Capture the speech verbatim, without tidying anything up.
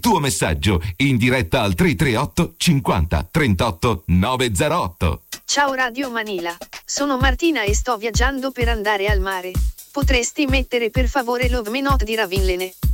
tuo messaggio in diretta al tre tre otto cinquanta trentotto novecentotto. Ciao Radio Manila, sono Martina e sto viaggiando per andare al mare. Potresti mettere per favore Love Me Not di Ravinlene?